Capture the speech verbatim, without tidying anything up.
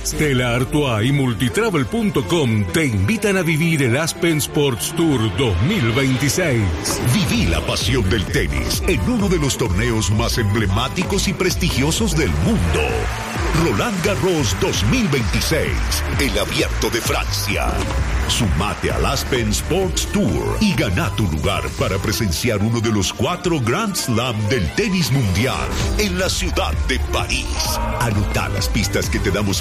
Stella Artois y Multitravel punto com te invitan a vivir el Aspen Sports Tour dos mil veintiséis. Viví la pasión del tenis en uno de los torneos más emblemáticos y prestigiosos del mundo. Roland Garros dos mil veintiséis, el Abierto de Francia. Sumate al Aspen Sports Tour y gana tu lugar para presenciar uno de los cuatro Grand Slam del tenis mundial en la ciudad de París. Anota las pistas que te damos